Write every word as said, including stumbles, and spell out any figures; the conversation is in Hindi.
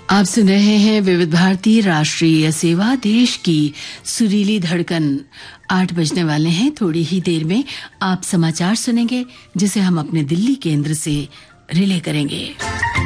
आप सुन रहे हैं विविध भारती राष्ट्रीय सेवा, देश की सुरीली धड़कन। आठ बजने वाले हैं। थोड़ी ही देर में आप समाचार सुनेंगे, जिसे हम अपने दिल्ली केंद्र से रिले करेंगे।